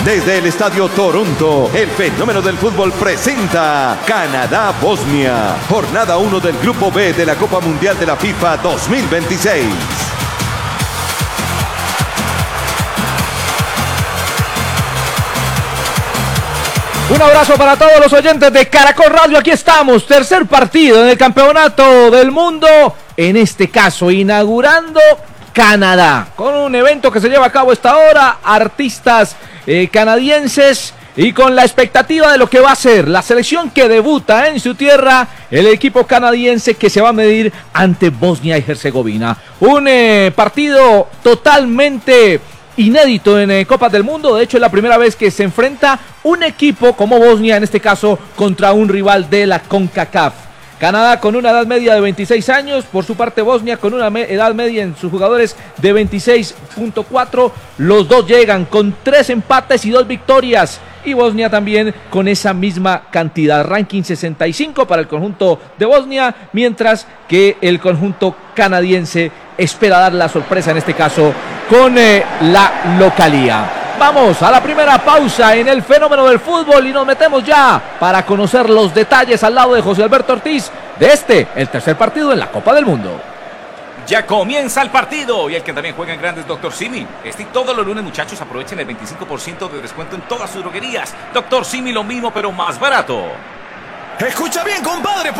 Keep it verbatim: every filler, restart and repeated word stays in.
Desde el Estadio Toronto, el fenómeno del fútbol presenta Canadá-Bosnia, jornada uno del Grupo B de la Copa Mundial de la FIFA dos mil veintiséis. Un abrazo para todos los oyentes de Caracol Radio. Aquí estamos, tercer partido en el Campeonato del Mundo. En este caso, inaugurando Canadá, con un evento que se lleva a cabo a esta hora, artistas eh, canadienses, y con la expectativa de lo que va a ser la selección que debuta en su tierra, el equipo canadiense que se va a medir ante Bosnia y Herzegovina. Un eh, partido totalmente inédito en eh, Copas del Mundo. De hecho, es la primera vez que se enfrenta un equipo como Bosnia, en este caso, contra un rival de la CONCACAF. Canadá con una edad media de veintiséis años, por su parte Bosnia con una me edad media en sus jugadores de veintiséis punto cuatro. Los dos llegan con tres empates y dos victorias, y Bosnia también con esa misma cantidad. Ranking sesenta y cinco para el conjunto de Bosnia, mientras que el conjunto canadiense espera dar la sorpresa, en este caso con eh, la localía. Vamos a la primera pausa en el fenómeno del fútbol y nos metemos ya para conocer los detalles al lado de José Alberto Ortiz de este, el tercer partido en la Copa del Mundo. Ya comienza el partido y el que también juega en grandes, Doctor Simi. Este y todos los lunes, muchachos, aprovechen el veinticinco por ciento de descuento en todas sus droguerías. Doctor Simi, lo mismo pero más barato. Escucha bien, compadre.